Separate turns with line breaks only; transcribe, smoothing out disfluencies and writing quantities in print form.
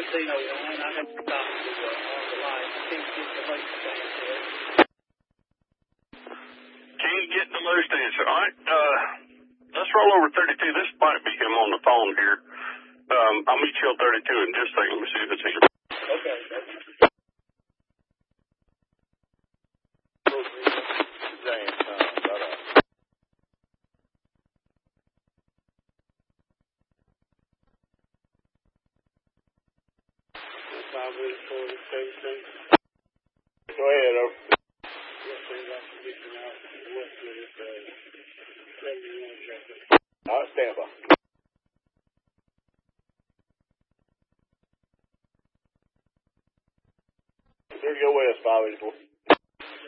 1701. I have to stop on the line. I can't get the loose answer.
Can't get the loose answer. All right. Let's roll over 32. This might be him on the phone here. I'll meet you on 32 in just a second. Let me see if it's him.
Okay.
Go ahead, over. All right, stand by. There you go, West 584.